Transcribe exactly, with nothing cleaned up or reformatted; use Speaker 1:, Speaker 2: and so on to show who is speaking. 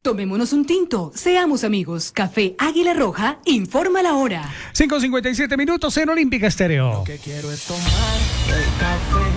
Speaker 1: Tomémonos un tinto, seamos amigos. Café Águila Roja, informa la hora.
Speaker 2: cinco cincuenta y siete minutos en Olímpica Estéreo.
Speaker 3: Lo que quiero es tomar el café.